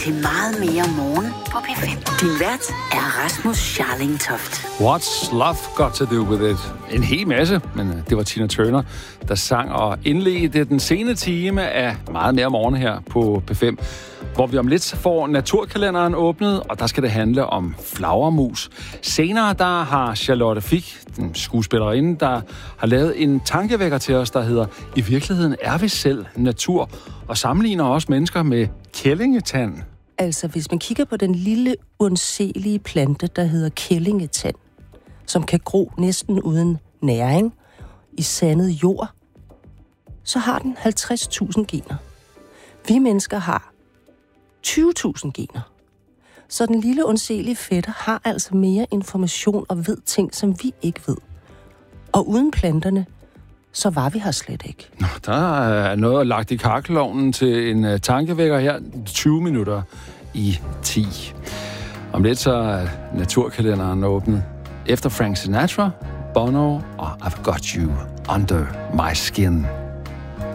til Meget mere morgen på P5. Din vært er Rasmus Scharling-Toft. What's Love Got to Do With It? En hel masse, men det var Tina Turner, der sang og indledte den sene time af Meget mere morgen her på P5, hvor vi om lidt får naturkalenderen åbnet, og der skal det handle om flagermus. Senere der har Charlotte Fich, den skuespillerinde, der har lavet en tankevækker til os, der hedder I virkeligheden er vi selv natur, og sammenligner også mennesker med kællingetand. Altså, hvis man kigger på den lille, undselige plante, der hedder kællingetand, som kan gro næsten uden næring i sandet jord, så har den 50.000 gener. Vi mennesker har 20.000 gener. Så den lille, undselige fætter har altså mere information og ved ting, som vi ikke ved. Og uden planterne, så var vi her slet ikke. Nå, der er noget lagt i kakkelovnen til en tankevækker her. 20 minutter i 10. Om lidt så er naturkalenderen åbnet. Efter Frank Sinatra, Bono og I've Got You Under My Skin.